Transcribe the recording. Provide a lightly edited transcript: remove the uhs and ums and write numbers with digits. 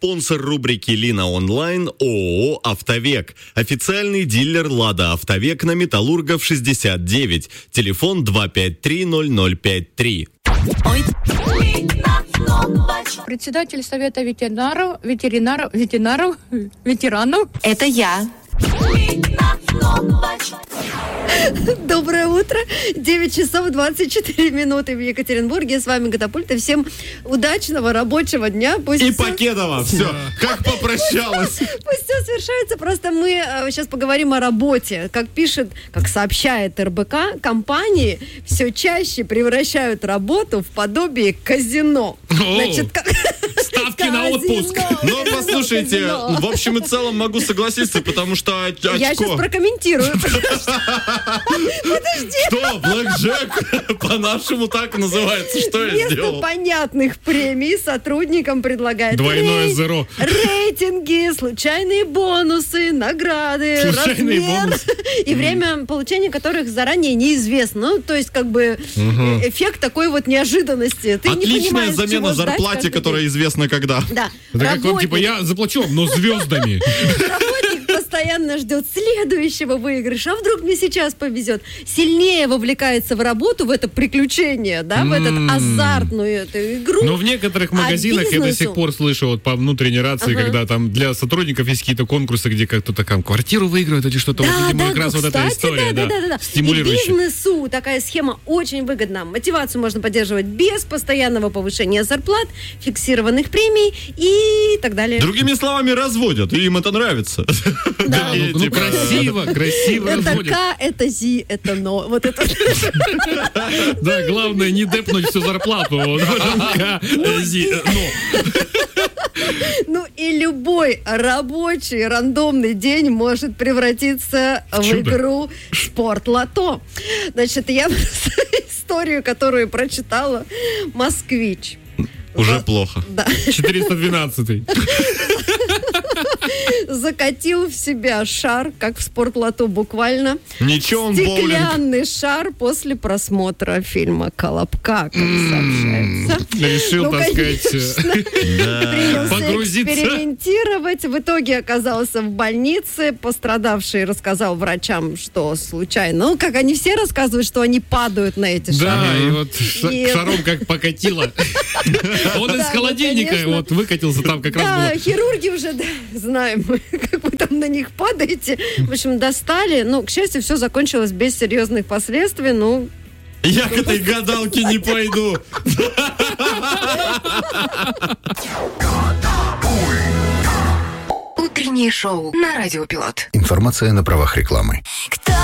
спонсор рубрики «Лина онлайн» ООО «Автовек». Официальный дилер «Лада Автовек» на Металлургов 69. Телефон 253-0053. Председатель Совета ветеранов. Это я. Доброе утро. 9 часов 24 минуты в Екатеринбурге. С вами Катапульт. И всем удачного рабочего дня. Пусть и Покедова. Все, как попрощалась. Пусть все свершается. Просто мы сейчас поговорим о работе. Как сообщает РБК, компании все чаще превращают работу в подобие казино. Значит, ставки на отпуск. Но послушайте, в общем и целом могу согласиться, потому что очко... Я сейчас прокомментирую. Подожди. Что? Блэкджек? По-нашему так называется. Что я сделал? Вместо понятных премий сотрудникам предлагают двойное зеро. Рейтинги, случайные бонусы, награды, случайные размер бонусы. И время получения которых заранее неизвестно. Ну, то есть, как бы, эффект такой вот неожиданности. Ты отличная замена зарплате, которая известна когда. Да. Это как вам, типа, я заплачу, но звездами. Постоянно ждет следующего выигрыша. А вдруг мне сейчас повезет? Сильнее вовлекается в работу, в это приключение, да, в эту азартную эту игру. Но в некоторых магазинах я до сих пор слышу вот по внутренней рации, когда там для сотрудников есть какие-то конкурсы, где как-то там квартиру выигрывают или что-то. Да, вот, видимо, да, как раз кстати, вот эта история, да. стимулирующая. И бизнесу такая схема очень выгодна. Мотивацию можно поддерживать без постоянного повышения зарплат, фиксированных премий и так далее. Другими словами, разводят, и им это нравится. Да, ну красиво это разводят. К, это Зи, это Но. Вот это. Да, главное не депнуть всю зарплату. К, Зи, Но. Ну и любой рабочий рандомный день может превратиться в игру «Спортлото». Значит, я историю, которую прочитала, «Москвич». Уже плохо. Да. 412-й. Закатил в себя шар, как в «Спортлото» буквально. Ничего, он боулинг. Стеклянный шар после просмотра фильма «Колобка», как сообщается. Решил, так сказать, принялся погрузиться. экспериментировать. В итоге оказался в больнице. Пострадавший рассказал врачам, что случайно. Ну, как они все рассказывают, что они падают на эти шары. Да, и вот шаром как покатило. Он из холодильника вот выкатился там как раз было. Да, хирурги уже знаем, как вы там на них падаете. В общем, достали. Ну, к счастью, все закончилось без серьезных последствий. Ну, я к этой гадалке не пойду. Утреннее шоу на Радио Пилот. Информация на правах рекламы.